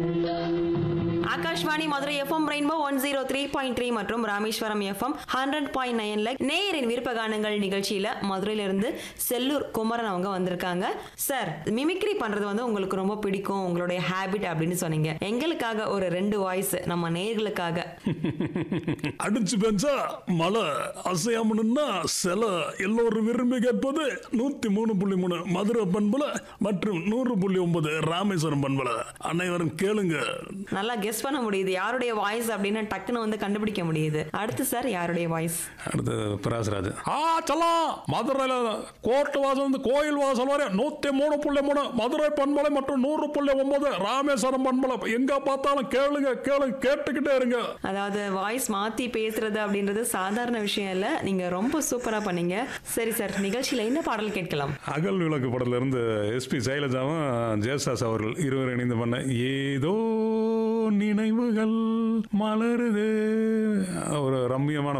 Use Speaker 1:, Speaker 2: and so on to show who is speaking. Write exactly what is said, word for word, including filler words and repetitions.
Speaker 1: Akashvani Madurai FM rainbow one zero three point three மற்றும் Rameswaram FM hundred point நைன்ல நேயரின் விருப்ப கானங்கள் நிகழ்ச்சியில மதுரையில இருந்து செல்லூர் குமரன் அவங்க வந்திருக்காங்க. சார், மிமிக்ரி பண்றது வந்து உங்களுக்கு ரொம்ப பிடிக்கும், உங்களுடைய ஹேபிட் அப்படின்னு சொன்னீங்க. எங்களுக்காக ஒரு ரெண்டு வாய்ஸ் நம்ம நேயர்களுக்காக.
Speaker 2: அடிச்சு பெஞ்சா மழை அசையாமனுன்னா சில எல்லோரும் விரும்பி கேட்பது நூத்தி மூணு புள்ளி மூணு மதுரை பண்புல மற்றும் நூறு புள்ளி ஒன்பது ராமேஸ்வரம் பண்புல. அனைவரும் கேளுங்க.
Speaker 1: நல்லா கெஸ் பண்ண முடியுது யாருடைய வாய்ஸ் அப்படின்னு, டக்குன்னு வந்து கண்டுபிடிக்க முடியுது. அடுத்து சார், யாருடைய வாய்ஸ்?
Speaker 2: அடுத்து பிராசராஜ். ஆ சலாம், மதுரையில கோர்ட் வாசல் வந்து கோயில் வாசல் வரை நூத்தி மூணு புள்ளி மூணு மதுரை பண்பலை மற்றும் நூறு புள்ளி ஒன்பது ராமேஸ்வரம் பண்பலை. எங்க பார்த்தாலும் கேளுங்க கேளுங்க, கேட்டுக்கிட்டே இருங்க.
Speaker 1: அதாவது வாய்ஸ் மாத்தி பேசுறது அப்படின்றது சாதாரண விஷயம் இல்ல. நீங்க ரொம்ப சூப்பரா பண்ணீங்க. சரி சார், நிகழ்ச்சியில என்ன பாடல் கேட்கலாம்?
Speaker 2: அகல் விளக்கு படத்துல இருந்து எஸ்பி சைலஜாவும் ஜெயசாஸ் அவர்கள் இருவர் இணைந்து பண்ண ஏதோ நினைவுகள் மலருது ஒரு ரம்மியமான